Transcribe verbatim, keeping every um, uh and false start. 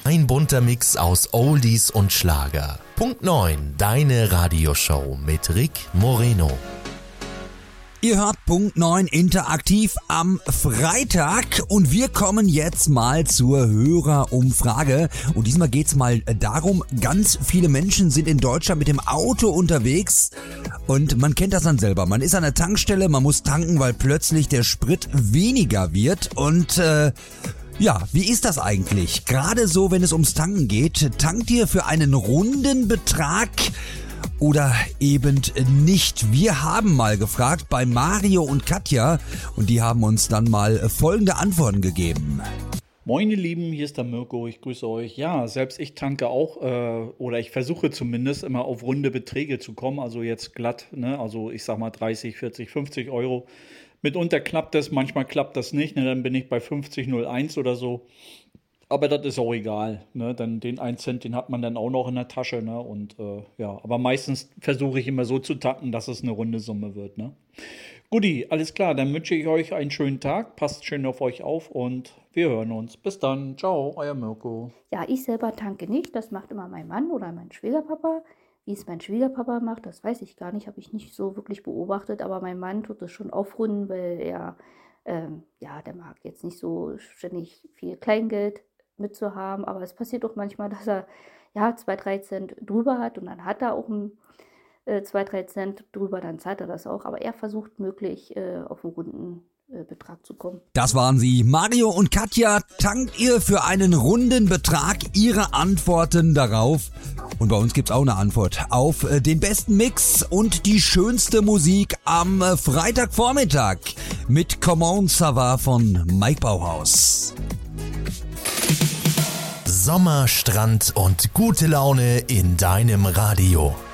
Ein bunter Mix aus Oldies und Schlager. Punkt neun, deine Radioshow mit Rick Moreno. Ihr hört Punkt neun interaktiv am Freitag und wir kommen jetzt mal zur Hörerumfrage. Und diesmal geht's mal darum, ganz viele Menschen sind in Deutschland mit dem Auto unterwegs und man kennt das dann selber. Man ist an der Tankstelle, man muss tanken, weil plötzlich der Sprit weniger wird und äh, ja, wie ist das eigentlich? Gerade so, wenn es ums Tanken geht, tankt ihr für einen runden Betrag oder eben nicht? Wir haben mal gefragt bei Mario und Katja und die haben uns dann mal folgende Antworten gegeben. Moin ihr Lieben, hier ist der Mirko, ich grüße euch. Ja, selbst ich tanke auch äh, oder ich versuche zumindest immer auf runde Beträge zu kommen, also jetzt glatt, ne? Also ich sag mal dreißig, vierzig, fünfzig Euro. Mitunter klappt das, manchmal klappt das nicht, ne? Dann bin ich bei fünfzig null eins oder so. Aber das ist auch egal, ne? Dann den einen Cent, den hat man dann auch noch in der Tasche, ne? Und äh, ja, aber meistens versuche ich immer so zu tanken, dass es eine runde Summe wird, ne? Guti, alles klar, dann wünsche ich euch einen schönen Tag, passt schön auf euch auf und wir hören uns. Bis dann, ciao, euer Mirko. Ja, ich selber tanke nicht, das macht immer mein Mann oder mein Schwiegerpapa. Wie es mein Schwiegerpapa macht, das weiß ich gar nicht, habe ich nicht so wirklich beobachtet, aber mein Mann tut es schon aufrunden, weil er, ähm, ja, der mag jetzt nicht so ständig viel Kleingeld mitzuhaben, aber es passiert doch manchmal, dass er, ja, zwei, drei Cent drüber hat und dann hat er auch ein, äh, zwei, drei Cent drüber, dann zahlt er das auch, aber er versucht möglich äh, auf einen runden äh, Betrag zu kommen. Das waren sie, Mario und Katja. Tankt ihr für einen runden Betrag? Ihre Antworten darauf. Und bei uns gibt's auch eine Antwort auf äh, den besten Mix und die schönste Musik am äh, Freitagvormittag mit Come On Ça Va von Mike Bauhaus. Sommer, Strand und gute Laune in deinem Radio.